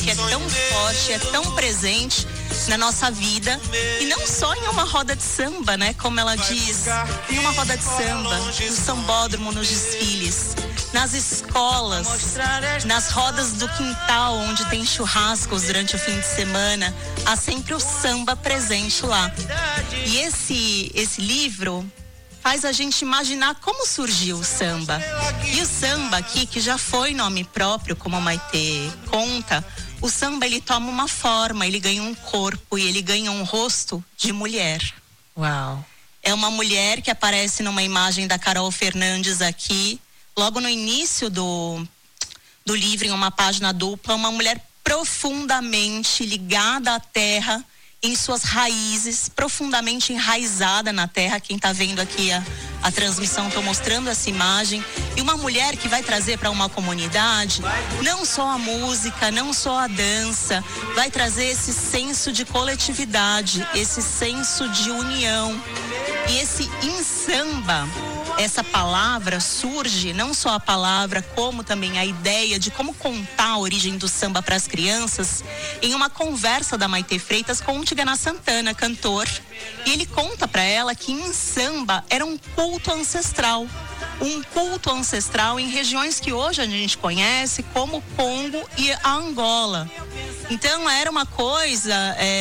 que é tão forte, é tão presente na nossa vida, e não só em uma roda de samba, né? Como ela diz, em uma roda de samba, no sambódromo, nos desfiles, nas escolas, nas rodas do quintal, onde tem churrascos durante o fim de semana, há sempre o samba presente lá. E esse livro faz a gente imaginar como surgiu o samba. E o samba aqui, que já foi nome próprio, como a Maitê conta, o samba, ele toma uma forma, ele ganha um corpo e ele ganha um rosto de mulher. Uau! É uma mulher que aparece numa imagem da Carol Fernandes aqui, logo no início do livro, em uma página dupla, uma mulher profundamente ligada à terra, em suas raízes, profundamente enraizada na terra. Quem está vendo aqui a transmissão, estou mostrando essa imagem. E uma mulher que vai trazer para uma comunidade não só a música, não só a dança, vai trazer esse senso de coletividade, esse senso de união. E esse samba, essa palavra surge, não só a palavra, como também a ideia de como contar a origem do samba para as crianças, em uma conversa da Maitê Freitas com o Tigana Santana, cantor. E ele conta para ela que em samba era um culto ancestral. Um culto ancestral em regiões que hoje a gente conhece como Congo e a Angola. Então era uma coisa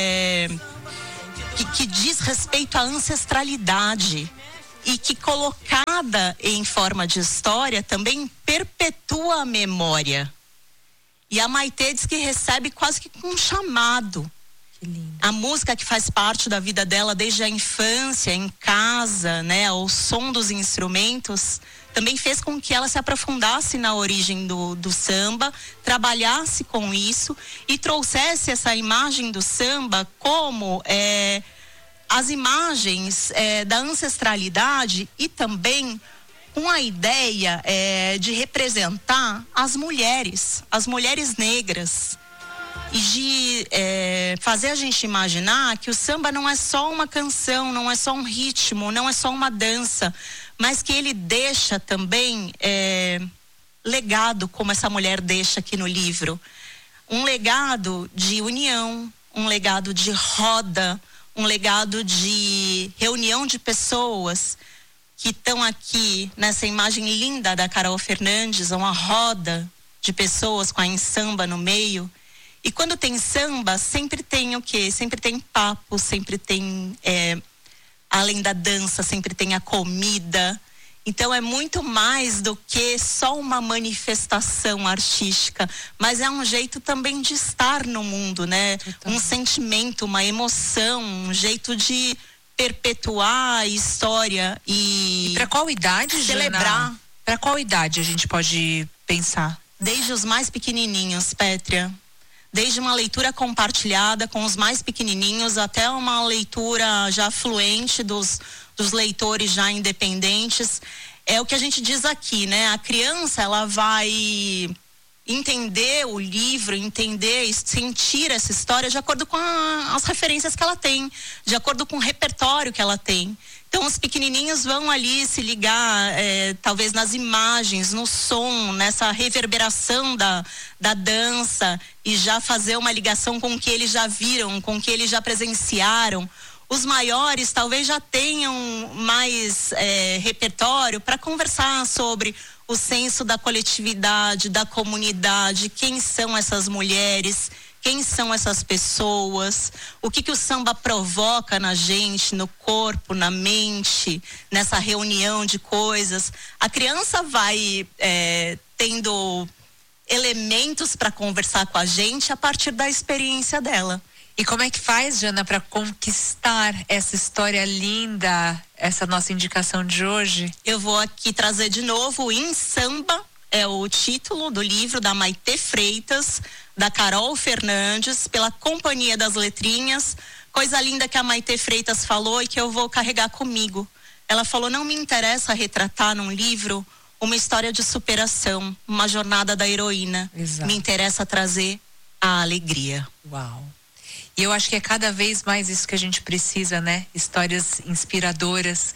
que diz respeito à ancestralidade e que, colocada em forma de história, também perpetua a memória. E a Maitê diz que recebe quase que um chamado. Que lindo. A música que faz parte da vida dela desde a infância, em casa, né, ao som dos instrumentos, também fez com que ela se aprofundasse na origem do samba, trabalhasse com isso e trouxesse essa imagem do samba como as imagens da ancestralidade, e também com a ideia de representar as mulheres negras, e de fazer a gente imaginar que o samba não é só uma canção, não é só um ritmo, não é só uma dança, mas que ele deixa também legado, como essa mulher deixa aqui no livro. Um legado de união, um legado de roda, um legado de reunião de pessoas que estão aqui nessa imagem linda da Carol Fernandes, uma roda de pessoas com a samba no meio. E quando tem samba, sempre tem o quê? Sempre tem papo, sempre tem, além da dança, sempre tem a comida. Então é muito mais do que só uma manifestação artística, mas é um jeito também de estar no mundo, né? Um sentimento, uma emoção, um jeito de perpetuar a história e para qual idade, celebrar. Para qual idade a gente pode pensar? Desde os mais pequenininhos, Pétria. Desde uma leitura compartilhada com os mais pequenininhos até uma leitura já fluente dos leitores já independentes. É o que a gente diz aqui, né? A criança, ela vai entender o livro, entender e sentir essa história de acordo com as referências que ela tem, de acordo com o repertório que ela tem. Então os pequenininhos vão ali se ligar, talvez nas imagens, no som, nessa reverberação da dança, e já fazer uma ligação com o que eles já viram, com o que eles já presenciaram. Os maiores talvez já tenham mais repertório para conversar sobre o senso da coletividade, da comunidade, quem são essas mulheres, quem são essas pessoas, o que o samba provoca na gente, no corpo, na mente, nessa reunião de coisas. A criança vai tendo elementos para conversar com a gente a partir da experiência dela. E como é que faz, Jana, para conquistar essa história linda, essa nossa indicação de hoje? Eu vou aqui trazer de novo Em Samba, é o título do livro da Maitê Freitas, da Carol Fernandes, pela Companhia das Letrinhas. Coisa linda que a Maitê Freitas falou e que eu vou carregar comigo. Ela falou: não me interessa retratar num livro uma história de superação, uma jornada da heroína. Exato. Me interessa trazer a alegria. Uau! E eu acho que é cada vez mais isso que a gente precisa, né? Histórias inspiradoras.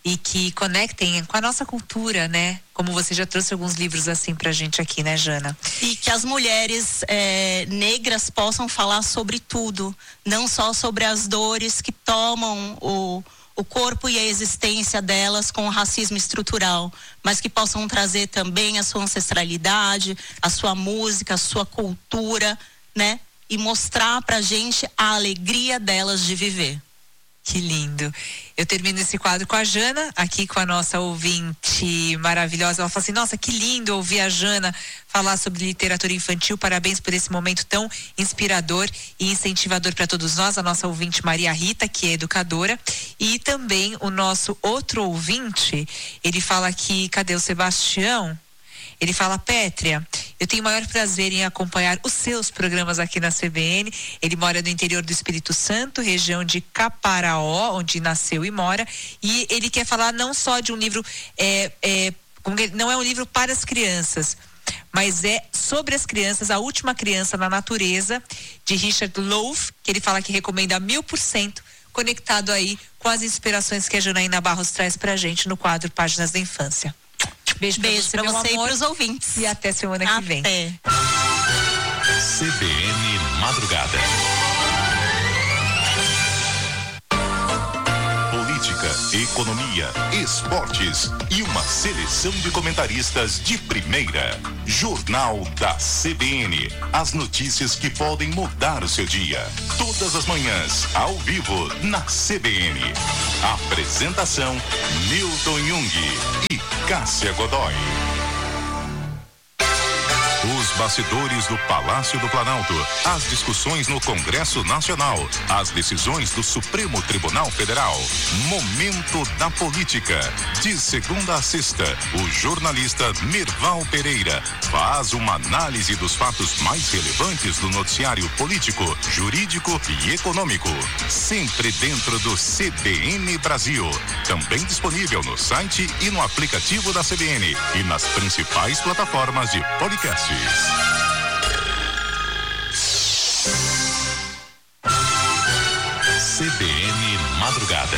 e que conectem com a nossa cultura, né? Como você já trouxe alguns livros assim pra gente aqui, né, Jana? E que as mulheres negras possam falar sobre tudo, não só sobre as dores que tomam o corpo e a existência delas com o racismo estrutural, mas que possam trazer também a sua ancestralidade, a sua música, a sua cultura, né? E mostrar pra gente a alegria delas de viver. Que lindo. Eu termino esse quadro com a Jana, aqui com a nossa ouvinte maravilhosa. Ela fala assim: nossa, que lindo ouvir a Jana falar sobre literatura infantil. Parabéns por esse momento tão inspirador e incentivador para todos nós. A nossa ouvinte Maria Rita, que é educadora. E também o nosso outro ouvinte, ele fala aqui, cadê o Sebastião? Ele fala: Pétria, eu tenho o maior prazer em acompanhar os seus programas aqui na CBN. Ele mora no interior do Espírito Santo, região de Caparaó, onde nasceu e mora. E ele quer falar não só de um livro, não é um livro para as crianças, mas é sobre as crianças, A Última Criança na Natureza, de Richard Louv, que ele fala que recomenda 1000%, conectado aí com as inspirações que a Janaína Barros traz pra gente no quadro Páginas da Infância. Beijo pra você e pros ouvintes. E até semana que vem. CBN Madrugada. Política, economia, esportes e uma seleção de comentaristas de primeira. Jornal da CBN. As notícias que podem mudar o seu dia. Todas as manhãs, ao vivo, na CBN. Apresentação: Newton Jung e Cássia Godoy. Os bastidores do Palácio do Planalto, as discussões no Congresso Nacional, as decisões do Supremo Tribunal Federal. Momento da Política. De segunda a sexta, o jornalista Merval Pereira faz uma análise dos fatos mais relevantes do noticiário político, jurídico e econômico. Sempre dentro do CBN Brasil. Também disponível no site e no aplicativo da CBN e nas principais plataformas de podcast. CBN Madrugada.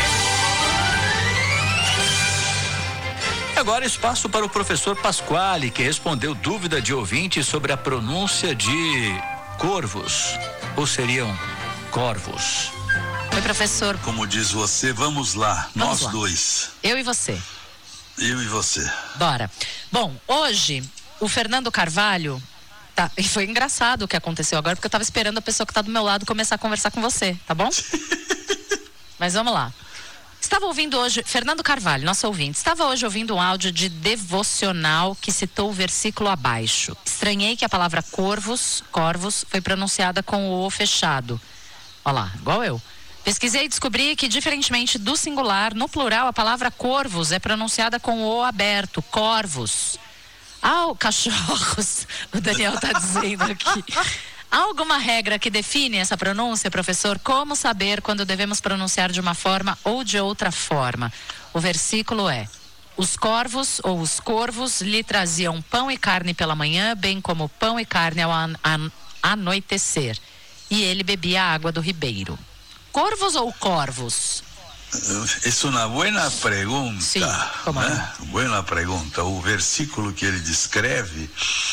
Agora espaço para o professor Pasquale, que respondeu dúvida de ouvinte sobre a pronúncia de corvos, ou seriam corvos. Oi, professor. Como diz você, vamos lá, nós dois. Eu e você. Eu e você. Bora. Bom, hoje o Fernando Carvalho, e foi engraçado o que aconteceu agora, porque eu tava esperando a pessoa que tá do meu lado começar a conversar com você, tá bom? Mas vamos lá. Estava ouvindo hoje, Fernando Carvalho, nosso ouvinte, estava hoje ouvindo um áudio de devocional que citou o versículo abaixo. Estranhei que a palavra corvos foi pronunciada com o O fechado. Olha lá, igual eu. Pesquisei e descobri que, diferentemente do singular, no plural a palavra corvos é pronunciada com o O aberto, corvos. Cachorros, o Daniel está dizendo aqui. Há alguma regra que define essa pronúncia, professor? Como saber quando devemos pronunciar de uma forma ou de outra forma? O versículo é: os corvos ou os corvos lhe traziam pão e carne pela manhã, bem como pão e carne ao anoitecer. E ele bebia a água do ribeiro. Corvos ou corvos? É uma boa pergunta. Sim, como né? Boa pergunta. O versículo que ele descreve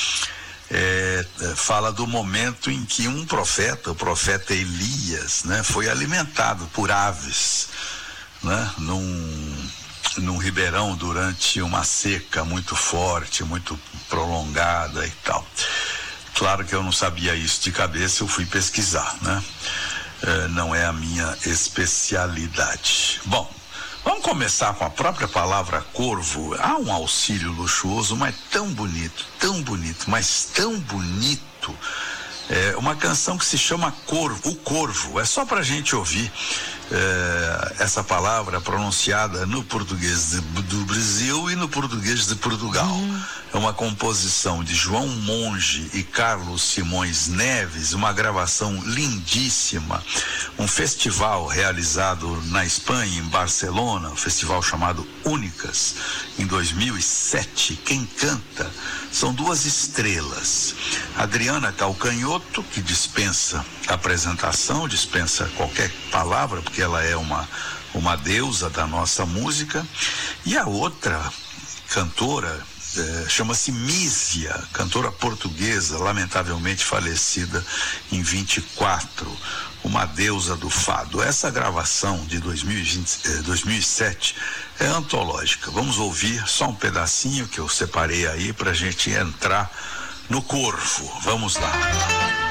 fala do momento em que um profeta, o profeta Elias, né, foi alimentado por aves, né, num ribeirão durante uma seca muito forte, muito prolongada e tal. Claro que eu não sabia isso de cabeça, eu fui pesquisar, né? Não é a minha especialidade. Bom, vamos começar com a própria palavra corvo. Há um auxílio luxuoso, mas tão bonito, mas tão bonito. É uma canção que se chama Corvo, o Corvo. É só pra gente ouvir essa palavra pronunciada no português do Brasil e no português de Portugal. É uma composição de João Monge e Carlos Simões Neves, uma gravação lindíssima, um festival realizado na Espanha, em Barcelona, um festival chamado Únicas, em 2007. Quem canta são duas estrelas: Adriana Calcanhoto, que dispensa apresentação, dispensa qualquer palavra, porque ela é uma deusa da nossa música. E a outra cantora chama-se Mísia, cantora portuguesa, lamentavelmente falecida em 24, uma deusa do fado. Essa gravação de 2007 é antológica. Vamos ouvir só um pedacinho que eu separei aí para a gente entrar no Corvo. Vamos lá.